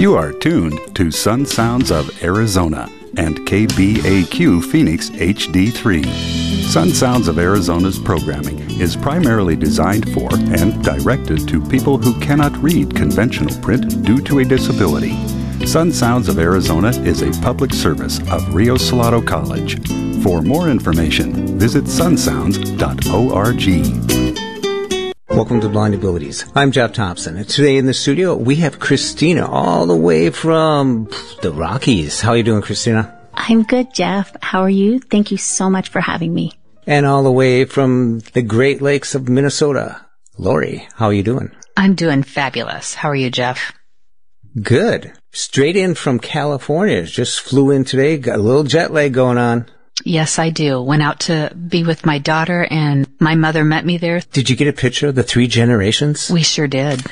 You are tuned to Sun Sounds of Arizona and KBAQ Phoenix HD3. Sun Sounds of Arizona's programming is primarily designed for and directed to people who cannot read conventional print due to a disability. Sun Sounds of Arizona is a public service of Rio Salado College. For more information, visit sunsounds.org. Welcome to Blind Abilities. I'm Jeff Thompson, and today in the studio we have Christina all the way from the Rockies. How are you doing, Christina? I'm good, Jeff. How are you? Thank you so much for having me. And all the way from the Great Lakes of Minnesota, Lori. How are you doing? I'm doing fabulous. How are you, Jeff? Good. Straight in from California. Just flew in today. Got a little jet lag going on. Yes, I do. Went out to be with my daughter, and my mother met me there. Did you get a picture of the 3 generations? We sure did.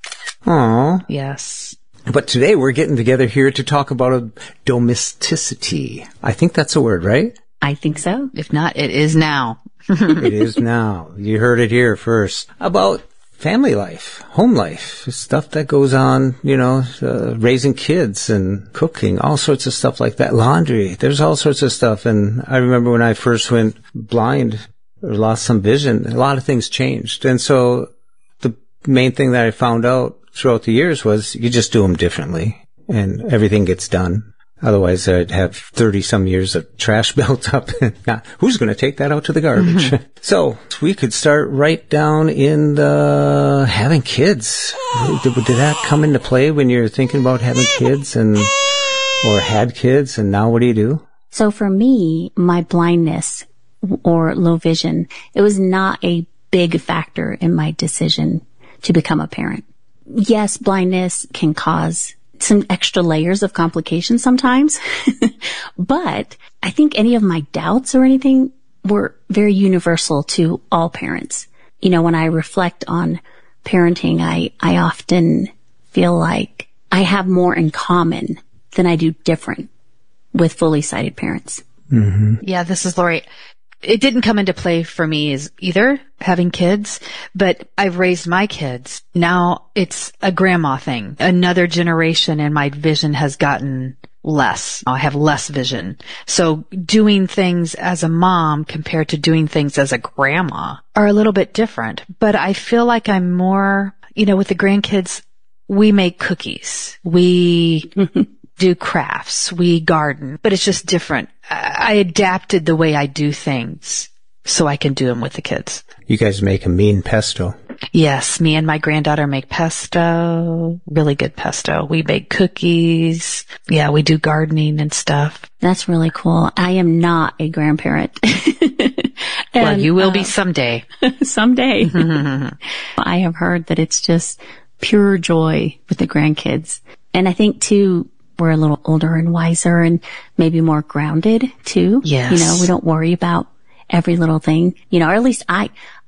Aw. Yes. But today we're getting together here to talk about domesticity. I think that's a word, right? I think so. If not, it is now. It is now. You heard it here first. About family life, home life, stuff that goes on, raising kids and cooking, all sorts of stuff like that. Laundry, there's all sorts of stuff. And I remember when I first went blind or lost some vision, a lot of things changed. And so the main thing that I found out throughout the years was you just do them differently and everything gets done. Otherwise, I'd have 30-some years of trash built up. Now, who's going to take that out to the garbage? Mm-hmm. So we could start right down in the having kids. Did that come into play when you're thinking about having kids or had kids, and now what do you do? So for me, my blindness or low vision, it was not a big factor in my decision to become a parent. Yes, blindness can cause some extra layers of complications sometimes. But I think any of my doubts or anything were very universal to all parents. When I reflect on parenting, I often feel like I have more in common than I do different with fully sighted parents. Mm-hmm. Yeah, this is Lori. It didn't come into play for me as either having kids, but I've raised my kids. Now it's a grandma thing. Another generation and my vision has gotten less. I have less vision. So doing things as a mom compared to doing things as a grandma are a little bit different. But I feel like I'm more, with the grandkids, we make cookies. We do crafts. We garden. But it's just different. I adapted the way I do things so I can do them with the kids. You guys make a mean pesto. Yes, me and my granddaughter make pesto, really good pesto. We bake cookies. Yeah, we do gardening and stuff. That's really cool. I am not a grandparent. Well, you will be someday. Someday. I have heard that it's just pure joy with the grandkids. And I think, too, we're a little older and wiser and maybe more grounded, too. Yes. We don't worry about every little thing, or at least I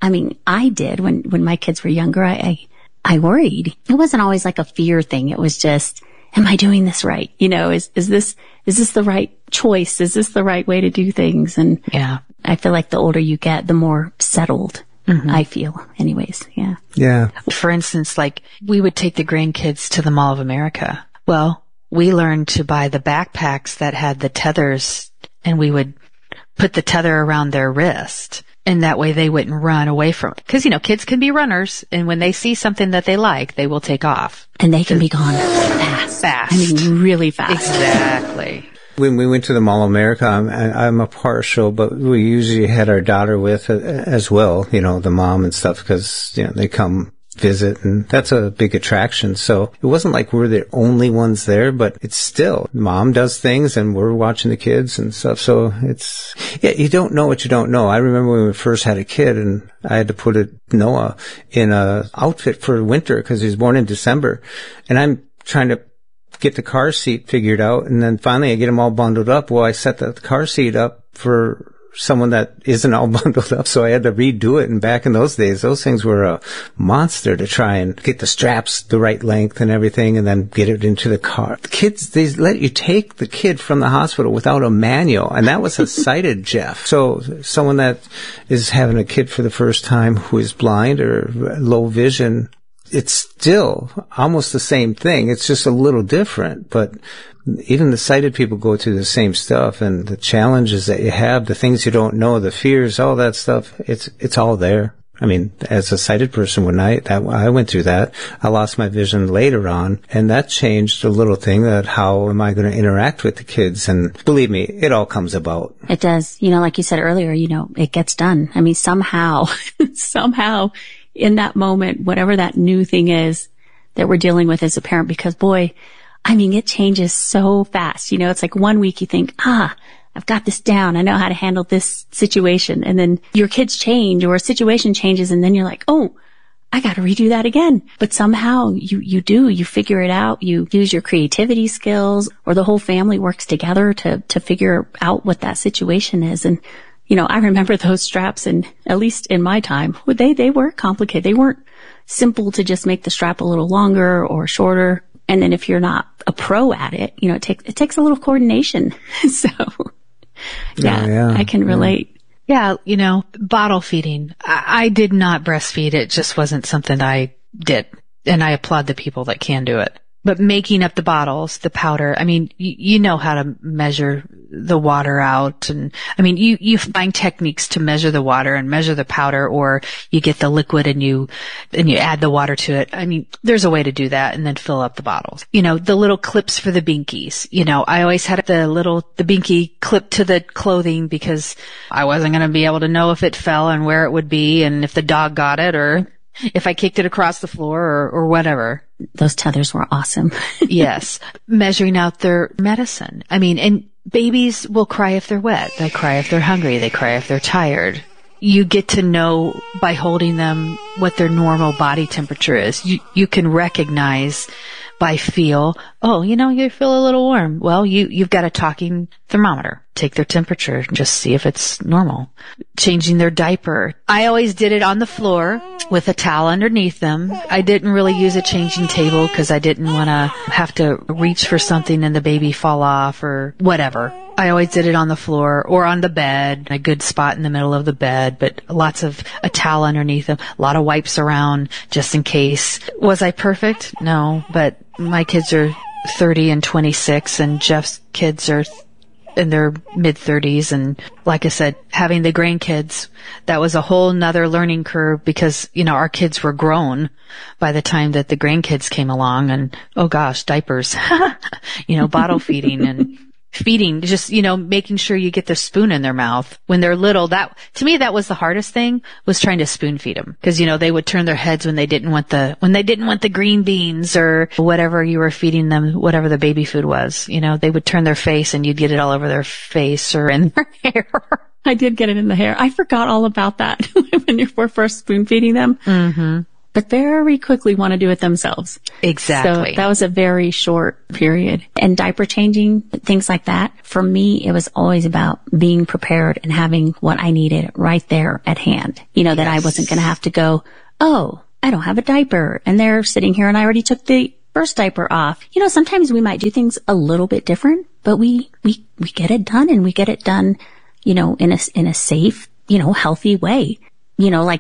did when my kids were younger. I worried. It wasn't always like a fear thing. It was just, am I doing this right? Is this the right choice? Is this the right way to do things? And yeah, I feel like the older you get, the more settled I feel anyways. Yeah. Yeah. For instance, like we would take the grandkids to the Mall of America. Well, we learned to buy the backpacks that had the tethers, and we would put the tether around their wrist, and that way they wouldn't run away from it. Because, kids can be runners, and when they see something that they like, they will take off. And they can be gone fast. Really fast. Exactly. When we went to the Mall of America, I'm a partial, but we usually had our daughter with as well, the mom and stuff, because, they come visit, and that's a big attraction. So it wasn't like we're the only ones there, but it's still, mom does things and we're watching the kids and stuff. So you don't know what you don't know. I remember when we first had a kid and I had to put Noah in a outfit for winter because he was born in December, and I'm trying to get the car seat figured out, and then finally I get him all bundled up. Well, I set the car seat up for someone that isn't all bundled up, so I had to redo it. And back in those days, those things were a monster to try and get the straps the right length and everything, and then get it into the car. The kids, they let you take the kid from the hospital without a manual, and that was a sighted Jeff. So someone that is having a kid for the first time who is blind or low vision, it's still almost the same thing. It's just a little different, but even the sighted people go through the same stuff, and the challenges that you have, the things you don't know, the fears, all that stuff, it's all there. I mean, as a sighted person, when I went through that, I lost my vision later on, and that changed a little thing that how am I going to interact with the kids? And believe me, it all comes about. It does. Like you said earlier, it gets done. I mean, somehow in that moment, whatever that new thing is that we're dealing with as a parent, because boy, I mean, it changes so fast. It's like 1 week you think, I've got this down. I know how to handle this situation. And then your kids change or a situation changes. And then you're like, oh, I got to redo that again. But somehow you figure it out. You use your creativity skills, or the whole family works together to figure out what that situation is. And, I remember those straps, and at least in my time, they were complicated. They weren't simple to just make the strap a little longer or shorter. And then if you're not a pro at it, it takes a little coordination. So yeah, I can relate. Yeah. Bottle feeding. I did not breastfeed. It just wasn't something I did. And I applaud the people that can do it. But making up the bottles, the powder, I mean, you know how to measure the water out. And I mean, you find techniques to measure the water and measure the powder, or you get the liquid and you add the water to it. I mean, there's a way to do that and then fill up the bottles. The little clips for the binkies. I always had the binky clip to the clothing because I wasn't going to be able to know if it fell and where it would be and if the dog got it or if I kicked it across the floor or whatever. Those tethers were awesome. Yes. Measuring out their medicine. I mean, and babies will cry if they're wet. They cry if they're hungry. They cry if they're tired. You get to know by holding them what their normal body temperature is. You can recognize by feel, you feel a little warm. Well, you've got a talking thermometer. Take their temperature, just see if it's normal. Changing their diaper. I always did it on the floor with a towel underneath them. I didn't really use a changing table because I didn't want to have to reach for something and the baby fall off or whatever. I always did it on the floor or on the bed, a good spot in the middle of the bed, but lots of a towel underneath them, a lot of wipes around just in case. Was I perfect? No, but my kids are 30 and 26 and Jeff's kids are in their mid-30s. And like I said, having the grandkids, that was a whole nother learning curve because, our kids were grown by the time that the grandkids came along. And, oh gosh, diapers, bottle feeding and feeding, just, making sure you get their spoon in their mouth when they're little. That, to me, that was the hardest thing, was trying to spoon feed them. Cause, they would turn their heads when they didn't want the green beans or whatever you were feeding them, whatever the baby food was. They would turn their face and you'd get it all over their face or in their hair. I did get it in the hair. I forgot all about that when you were first spoon feeding them. Mm-hmm. But very quickly want to do it themselves. Exactly. So that was a very short period. And diaper changing, things like that, for me, it was always about being prepared and having what I needed right there at hand. That I wasn't going to have to go, oh, I don't have a diaper. And they're sitting here and I already took the first diaper off. Sometimes we might do things a little bit different, but we get it done, and we get it done, in a safe, healthy way. Like